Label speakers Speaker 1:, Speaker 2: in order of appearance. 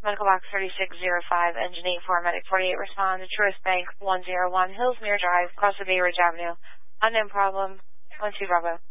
Speaker 1: Medical Box 3605, Engine 84, Medic 48, respond to Truist Bank 101, Hillsmere Drive, across the Bay Ridge Avenue. Unknown problem, 12 Bravo.